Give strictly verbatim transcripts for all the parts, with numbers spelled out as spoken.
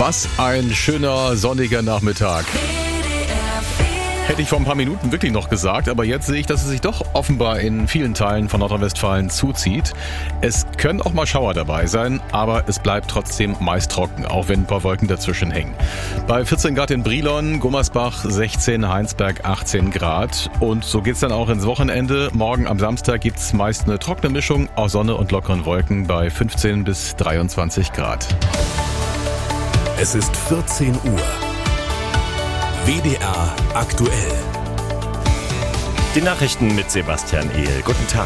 Was ein schöner sonniger Nachmittag. Hätte ich vor ein paar Minuten wirklich noch gesagt, aber jetzt sehe ich, dass es sich doch offenbar in vielen Teilen von Nordrhein-Westfalen zuzieht. Es können auch mal Schauer dabei sein, aber es bleibt trotzdem meist trocken, auch wenn ein paar Wolken dazwischen hängen. Bei vierzehn Grad in Brilon, Gummersbach sechzehn, Heinsberg achtzehn Grad. Und so geht's dann auch ins Wochenende. Morgen am Samstag gibt's meist eine trockene Mischung aus Sonne und lockeren Wolken bei fünfzehn bis dreiundzwanzig Grad. Es ist vierzehn Uhr. W D R aktuell. Die Nachrichten mit Sebastian Ehl. Guten Tag.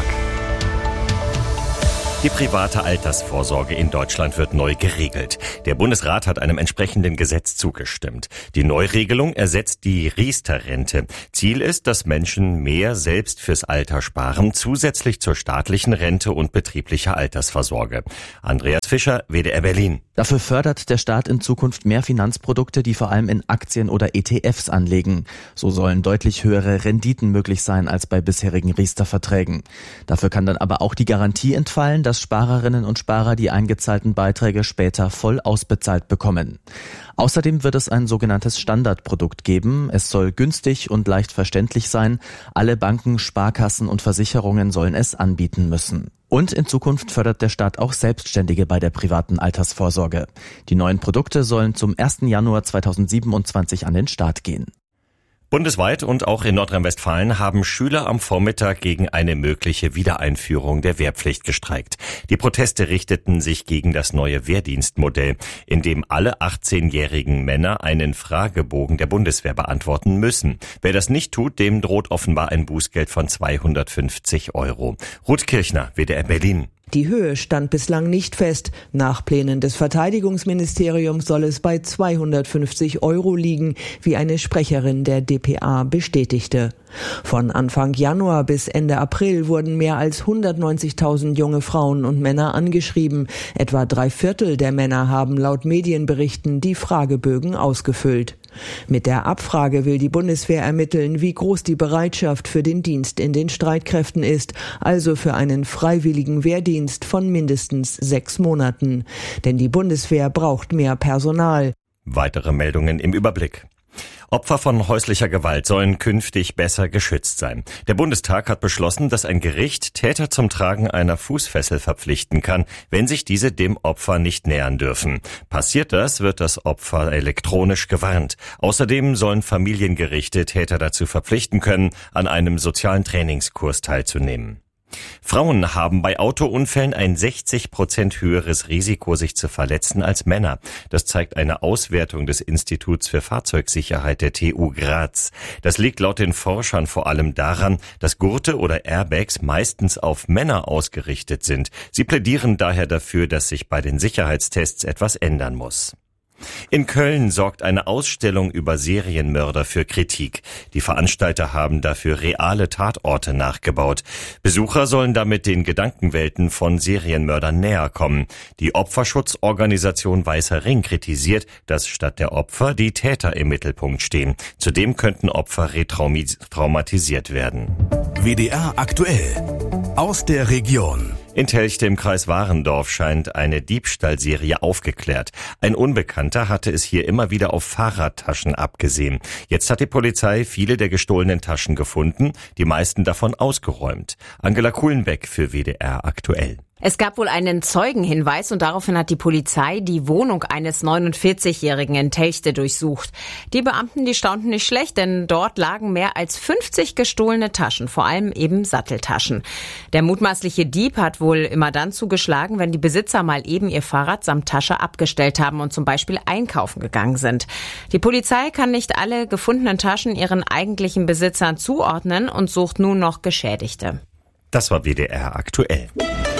Die private Altersvorsorge in Deutschland wird neu geregelt. Der Bundesrat hat einem entsprechenden Gesetz zugestimmt. Die Neuregelung ersetzt die Riester-Rente. Ziel ist, dass Menschen mehr selbst fürs Alter sparen, zusätzlich zur staatlichen Rente und betrieblicher Altersvorsorge. Andreas Fischer, W D R Berlin. Dafür fördert der Staat in Zukunft mehr Finanzprodukte, die vor allem in Aktien oder E T Fs anlegen. So sollen deutlich höhere Renditen möglich sein als bei bisherigen Riester-Verträgen. Dafür kann dann aber auch die Garantie entfallen, dass Sparerinnen und Sparer die eingezahlten Beiträge später voll ausbezahlt bekommen. Außerdem wird es ein sogenanntes Standardprodukt geben. Es soll günstig und leicht verständlich sein. Alle Banken, Sparkassen und Versicherungen sollen es anbieten müssen. Und in Zukunft fördert der Staat auch Selbstständige bei der privaten Altersvorsorge. Die neuen Produkte sollen zum ersten Januar zweitausendsiebenundzwanzig an den Start gehen. Bundesweit und auch in Nordrhein-Westfalen haben Schüler am Vormittag gegen eine mögliche Wiedereinführung der Wehrpflicht gestreikt. Die Proteste richteten sich gegen das neue Wehrdienstmodell, in dem alle achtzehnjährigen Männer einen Fragebogen der Bundeswehr beantworten müssen. Wer das nicht tut, dem droht offenbar ein Bußgeld von zweihundertfünfzig Euro. Ruth Kirchner, W D R Berlin. Die Höhe stand bislang nicht fest. Nach Plänen des Verteidigungsministeriums soll es bei zweihundertfünfzig Euro liegen, wie eine Sprecherin der D P A bestätigte. Von Anfang Januar bis Ende April wurden mehr als hundertneunzigtausend junge Frauen und Männer angeschrieben. Etwa drei Viertel der Männer haben laut Medienberichten die Fragebögen ausgefüllt. Mit der Abfrage will die Bundeswehr ermitteln, wie groß die Bereitschaft für den Dienst in den Streitkräften ist, also für einen freiwilligen Wehrdienst von mindestens sechs Monaten. Denn die Bundeswehr braucht mehr Personal. Weitere Meldungen im Überblick. Opfer von häuslicher Gewalt sollen künftig besser geschützt sein. Der Bundestag hat beschlossen, dass ein Gericht Täter zum Tragen einer Fußfessel verpflichten kann, wenn sich diese dem Opfer nicht nähern dürfen. Passiert das, wird das Opfer elektronisch gewarnt. Außerdem sollen Familiengerichte Täter dazu verpflichten können, an einem sozialen Trainingskurs teilzunehmen. Frauen haben bei Autounfällen ein sechzig Prozent höheres Risiko, sich zu verletzen als Männer. Das zeigt eine Auswertung des Instituts für Fahrzeugsicherheit der T U Graz. Das liegt laut den Forschern vor allem daran, dass Gurte oder Airbags meistens auf Männer ausgerichtet sind. Sie plädieren daher dafür, dass sich bei den Sicherheitstests etwas ändern muss. In Köln sorgt eine Ausstellung über Serienmörder für Kritik. Die Veranstalter haben dafür reale Tatorte nachgebaut. Besucher sollen damit den Gedankenwelten von Serienmördern näher kommen. Die Opferschutzorganisation Weißer Ring kritisiert, dass statt der Opfer die Täter im Mittelpunkt stehen. Zudem könnten Opfer retraumatisiert werden. W D R aktuell. Aus der Region. In Telchte im Kreis Warendorf scheint eine Diebstahlserie aufgeklärt. Ein Unbekannter hatte es hier immer wieder auf Fahrradtaschen abgesehen. Jetzt hat die Polizei viele der gestohlenen Taschen gefunden, die meisten davon ausgeräumt. Angela Kuhlenbeck für W D R aktuell. Es gab wohl einen Zeugenhinweis und daraufhin hat die Polizei die Wohnung eines neunundvierzigjährigen in Telchte durchsucht. Die Beamten, die staunten nicht schlecht, denn dort lagen mehr als fünfzig gestohlene Taschen, vor allem eben Satteltaschen. Der mutmaßliche Dieb hat wohl immer dann zugeschlagen, wenn die Besitzer mal eben ihr Fahrrad samt Tasche abgestellt haben und zum Beispiel einkaufen gegangen sind. Die Polizei kann nicht alle gefundenen Taschen ihren eigentlichen Besitzern zuordnen und sucht nun noch Geschädigte. Das war W D R aktuell.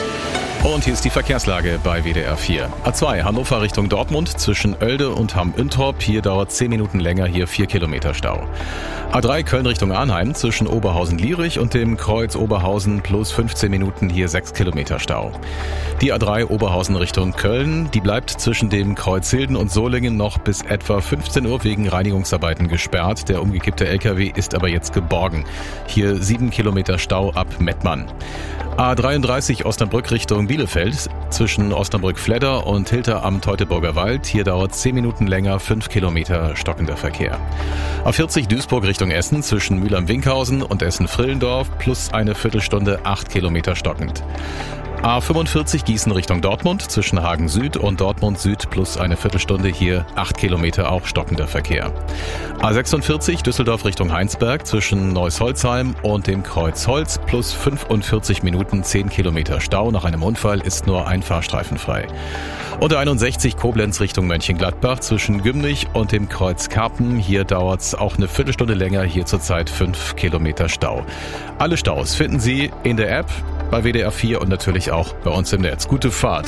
Und hier ist die Verkehrslage bei W D R vier. A zwei Hannover Richtung Dortmund zwischen Oelde und Hamm-Üntorp. Hier dauert zehn Minuten länger, hier vier Kilometer Stau. A drei Köln Richtung Arnheim zwischen Oberhausen-Lierich und dem Kreuz Oberhausen plus fünfzehn Minuten, hier sechs Kilometer Stau. Die A drei Oberhausen Richtung Köln, die bleibt zwischen dem Kreuz Hilden und Solingen noch bis etwa fünfzehn Uhr wegen Reinigungsarbeiten gesperrt. Der umgekippte L K W ist aber jetzt geborgen. Hier sieben Kilometer Stau ab Mettmann. A dreiunddreißig Osnabrück Richtung Richtung Bielefeld zwischen Osnabrück-Fledder und Hilter am Teutoburger Wald. Hier dauert zehn Minuten länger, fünf Kilometer stockender Verkehr. A vierzig Duisburg Richtung Essen zwischen Mülheim-Winkhausen und Essen-Frillendorf plus eine Viertelstunde, acht Kilometer stockend. A fünfundvierzig Gießen Richtung Dortmund zwischen Hagen Süd und Dortmund Süd plus eine Viertelstunde, hier acht Kilometer auch stockender Verkehr. A sechsundvierzig Düsseldorf Richtung Heinsberg zwischen Neuss-Holzheim und dem Kreuz Holz plus fünfundvierzig Minuten, zehn Kilometer Stau. Nach einem Unfall ist nur ein Fahrstreifen frei. Und A einundsechzig Koblenz Richtung Mönchengladbach zwischen Gümnich und dem Kreuz Karpen. Hier dauert's auch eine Viertelstunde länger, hier zurzeit fünf Kilometer Stau. Alle Staus finden Sie in der App, bei W D R vier und natürlich auch bei uns im Netz. Gute Fahrt.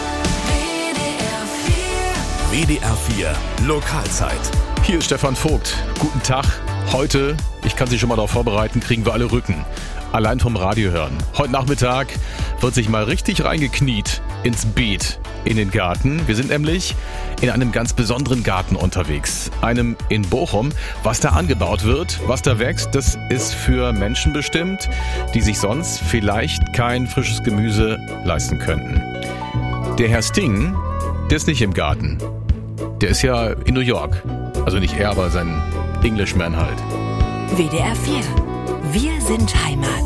W D R vier Lokalzeit. Hier ist Stefan Vogt. Guten Tag. Heute, ich kann Sie schon mal darauf vorbereiten, kriegen wir alle Rücken. Allein vom Radio hören. Heute Nachmittag wird sich mal richtig reingekniet ins Beet, in den Garten. Wir sind nämlich in einem ganz besonderen Garten unterwegs. Einem in Bochum. Was da angebaut wird, was da wächst, das ist für Menschen bestimmt, die sich sonst vielleicht kein frisches Gemüse leisten könnten. Der Herr Sting, der ist nicht im Garten. Der ist ja in New York. Also nicht er, aber sein Englishman halt. W D R vier. Wir sind Heimat.